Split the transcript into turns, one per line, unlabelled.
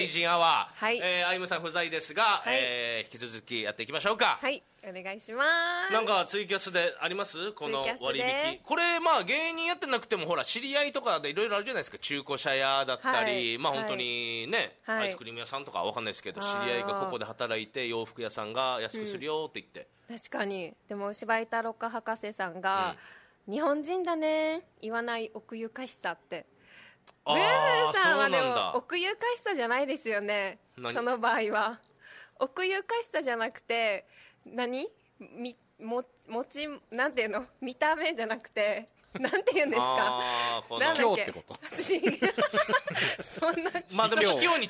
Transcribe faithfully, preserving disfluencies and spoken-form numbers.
美人アワー、
はい
えー、あゆむさん不在ですが、
はい
えー、引き続きやっていきましょうか。
はい、お願いします。
なんかツイキャスでありますこの
ツイキャスで
割引。これまあ芸人やってなくてもほら知り合いとかでいろいろあるじゃないですか。中古車屋だったり、
はい
まあ本当にね、
はい
アイスクリーム屋さんとかわかんないですけど、知
あー
り合いがここで働いて洋服屋さんが安くするよって言って、
確かに。でも柴井太郎か博士さんが、日本人だね言わない奥ゆかしさって
あー
ブーブーさんはで
そうなんだ
も奥ゆかしさじゃないですよね。
何
その場合は奥ゆかしさじゃなくて何みももちなんていうの見た目じゃなくてなんていうんですか
あーこの
なんだっけ
卑怯ってこと
私そんな
まあでも卑怯に